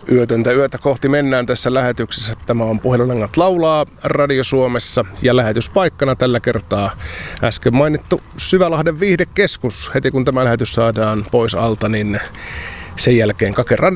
Yötöntä yötä kohti mennään tässä lähetyksessä. Tämä on Puhelinlangat laulaa Radio Suomessa ja lähetyspaikkana tällä kertaa äsken mainittu Syvälahden viihdekeskus. Heti kun tämä lähetys saadaan pois alta, niin sen jälkeen Kakeran